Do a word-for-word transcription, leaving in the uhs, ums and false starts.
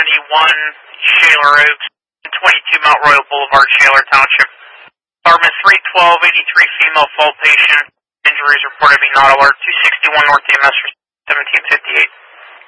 seventy-one Shaler Oaks, twenty-two Mount Royal Boulevard, Shaler Township. Department three twelve, eighty-three female fall patient. Injuries reported to be not alert. two sixty-one North A M S for seventeen fifty-eight.